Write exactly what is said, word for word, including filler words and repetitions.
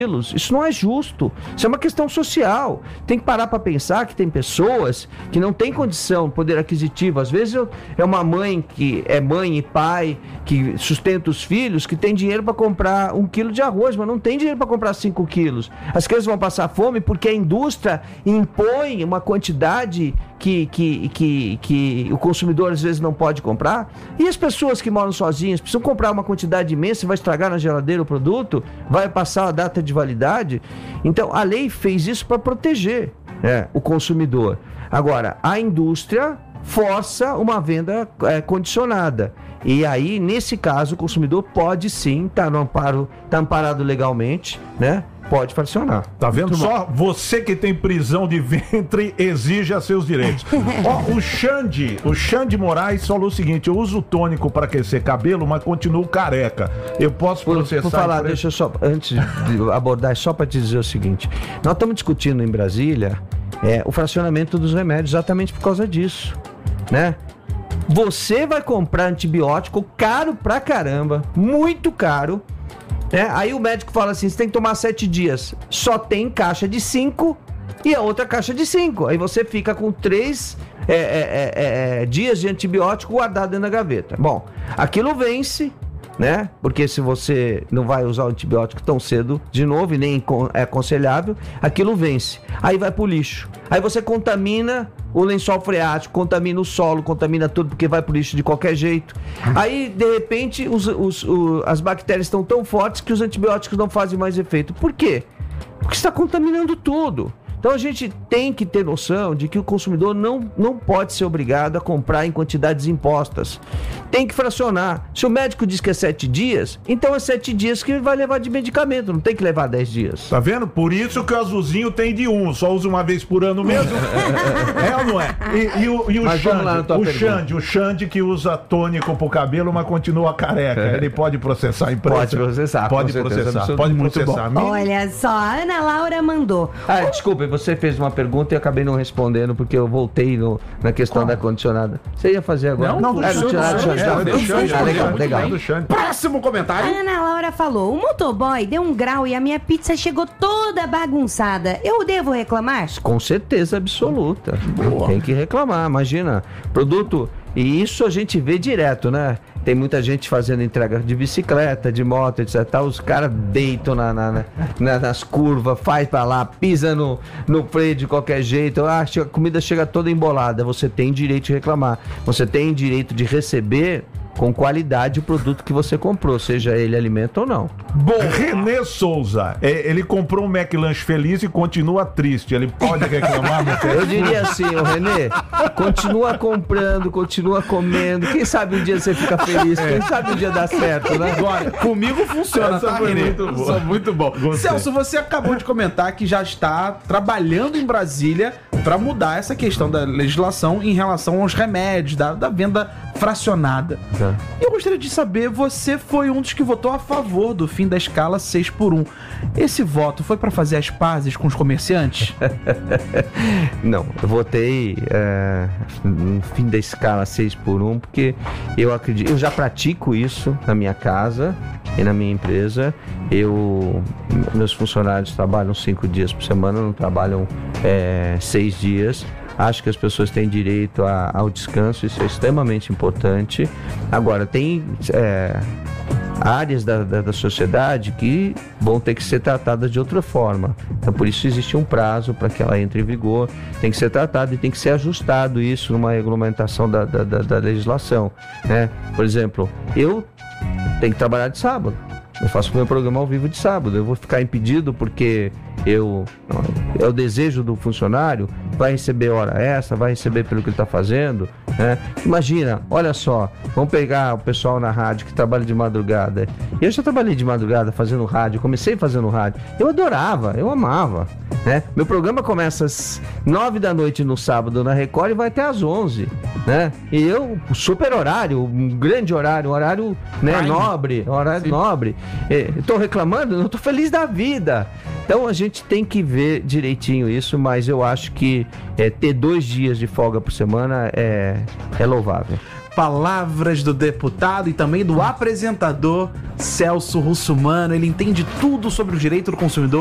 Isso não é justo, isso é uma questão social. Tem que parar para pensar que tem pessoas que não têm condição, poder aquisitivo. Às vezes eu, é uma mãe que é mãe e pai, que sustenta os filhos, que tem dinheiro para comprar um quilo de arroz, mas não tem dinheiro para comprar cinco quilos. As crianças vão passar fome porque a indústria impõe uma quantidade que, que, que, que o consumidor às vezes não pode comprar. E as pessoas que moram sozinhas precisam comprar uma quantidade imensa, vai estragar na geladeira o produto, vai passar a data de validade. Então a lei fez isso para proteger é, o consumidor. Agora, a indústria força uma venda é, condicionada. E aí, nesse caso, o consumidor pode sim estar tá no amparo, tá amparado legalmente, né? Pode fracionar. Tá vendo só? Você que tem prisão de ventre exige a seus direitos. Ó, o Xande, o Xande Moraes falou o seguinte: eu uso tônico para aquecer cabelo, mas continuo careca. Eu posso processar... Por, por falar, deixa eu só, antes de abordar, só para te dizer o seguinte: nós estamos discutindo em Brasília é, o fracionamento dos remédios exatamente por causa disso, né? Você vai comprar antibiótico caro pra caramba, muito caro. É, aí o médico fala assim: você tem que tomar sete dias. Só tem caixa de cinco e a outra caixa de cinco. Aí você fica com três é, é, é, é, dias de antibiótico guardado dentro da gaveta. Bom, aquilo vence, né? Porque se você não vai usar o antibiótico tão cedo de novo, e nem é aconselhável, aquilo vence. Aí vai pro lixo. Aí você contamina o lençol freático, contamina o solo, contamina tudo, porque vai pro lixo de qualquer jeito. Aí, de repente, os, os, os, as bactérias estão tão fortes que os antibióticos não fazem mais efeito. Por quê? Porque está contaminando tudo. Então a gente tem que ter noção de que o consumidor não, não pode ser obrigado a comprar em quantidades impostas. Tem que fracionar. Se o médico diz que é sete dias, então é sete dias que ele vai levar de medicamento, não tem que levar dez dias. Tá vendo? Por isso que o azulzinho tem de um, só usa uma vez por ano mesmo. É ou não é? E, e o, e o Xande, o Xande, o Xande que usa tônico pro cabelo, mas continua careca. É. Ele pode processar a empresa? Pode processar. Pode processar, pode processar. Olha só, a Ana Laura mandou. Ah, desculpe, você fez uma pergunta e eu acabei não respondendo, porque eu voltei no, na questão Qual? da condicionada. Você ia fazer agora? Não, não, é, do Xande. Legal, legal. Próximo comentário. A Ana Laura falou: o motoboy deu um grau e a minha pizza chegou toda bagunçada. Eu devo reclamar? Com certeza absoluta. Boa. Tem que reclamar, imagina. Produto... E isso a gente vê direto, né? Tem muita gente fazendo entrega de bicicleta, de moto, etcétera. Os caras deitam na, na, na, nas curvas, faz pra lá, pisa no, no freio de qualquer jeito. Ah, a comida chega toda embolada. Você tem direito de reclamar. Você tem direito de receber com qualidade o produto que você comprou, seja ele alimento ou não. Bom, Renê Souza, é, ele comprou um McLanche feliz e continua triste. Ele pode reclamar? Eu diria assim, ô Renê, continua comprando, continua comendo. Quem sabe um dia você fica feliz, quem sabe um dia dá certo, né? Agora, comigo funciona, Essa tá, foi Renê? muito boa. Sou muito bom. Gostei. Celso, você acabou de comentar que já está trabalhando em Brasília para mudar essa questão da legislação em relação aos remédios, da, da venda fracionada. Tá. Eu gostaria de saber, você foi um dos que votou a favor do fim da escala seis por um. Esse voto foi para fazer as pazes com os comerciantes? Não, eu votei é, no fim da escala seis por um porque eu acredito, eu já pratico isso na minha casa e na minha empresa. Eu, meus funcionários trabalham cinco dias por semana, não trabalham é, seis dias. Acho que as pessoas têm direito a, ao descanso, isso é extremamente importante. Agora, tem é, áreas da, da, da sociedade que vão ter que ser tratadas de outra forma. Então, por isso existe um prazo para que ela entre em vigor. Tem que ser tratado e tem que ser ajustado isso numa regulamentação da, da, da, da legislação, né? Por exemplo, eu tenho que trabalhar de sábado. Eu faço meu programa ao vivo de sábado. Eu vou ficar impedido porque eu, é o desejo do funcionário, vai receber hora extra, vai receber pelo que ele está fazendo, né? Imagina, olha só, vamos pegar o pessoal na rádio que trabalha de madrugada. Eu já trabalhei de madrugada fazendo rádio, comecei fazendo rádio. Eu adorava, eu amava, né? Meu programa começa às nove da noite no sábado na Record e vai até às onze, né? E eu, super horário, um grande horário, um horário, né, nobre, horário Sim. nobre. Estou reclamando? Não, estou feliz da vida. Então a gente tem que ver direitinho isso, mas eu acho que é, ter dois dias de folga por semana é, é louvável. palavras do deputado e também do apresentador Celso Russomano. Ele entende tudo sobre o direito do consumidor